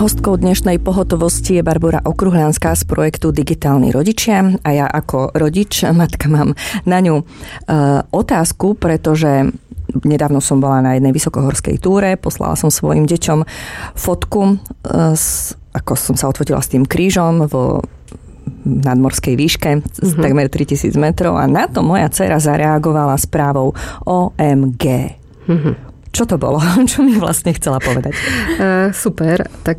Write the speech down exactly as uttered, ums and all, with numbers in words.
Hostkou dnešnej pohotovosti je Barbora Okruhľanská z projektu Digitálni rodičia a ja ako rodič, matka, mám na ňu e, otázku, pretože nedávno som bola na jednej vysokohorskej túre, poslala som svojim deťom fotku, e, s, ako som sa odfotila s tým krížom vo nadmorskej výške z mm-hmm. takmer tritisíc metrov a na to moja dcera zareagovala správou ó em gé. Mm-hmm. Čo to bolo? Čo mi vlastne chcela povedať? Uh, super. Tak